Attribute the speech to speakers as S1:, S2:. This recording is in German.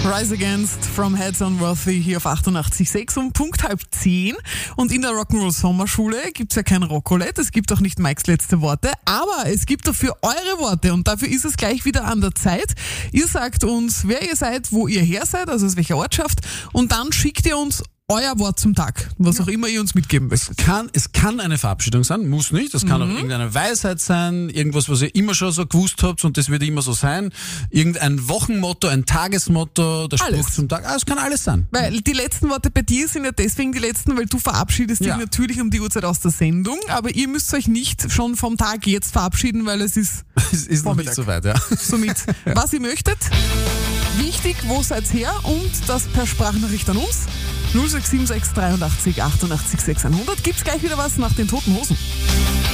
S1: Rise Against from Heads Unworthy hier auf 88.6 um Punkt 9:30. Und in der Rock'n'Roll Sommerschule gibt's ja kein Rockolette, es gibt auch nicht Mikes letzte Worte, aber es gibt dafür eure Worte und dafür ist es gleich wieder an der Zeit. Ihr sagt uns, wer ihr seid, wo ihr her seid, also aus welcher Ortschaft, und dann schickt ihr uns euer Wort zum Tag, was auch immer ihr uns mitgeben möchtet.
S2: Es kann eine Verabschiedung sein, muss nicht. Es kann auch irgendeine Weisheit sein, irgendwas, was ihr immer schon so gewusst habt und das wird immer so sein. Irgendein Wochenmotto, ein Tagesmotto, der Spruch zum Tag. Es kann alles sein.
S1: Weil die letzten Worte bei dir sind ja deswegen die letzten, weil du verabschiedest dich natürlich um die Uhrzeit aus der Sendung, aber ihr müsst euch nicht schon vom Tag jetzt verabschieden, weil es ist
S2: noch nicht so weit, ja.
S1: Somit, was ihr möchtet. Wichtig, wo seid ihr her und das per Sprachnachricht an uns. 0676 83 88 600. Gibt's gleich wieder was nach den Toten Hosen.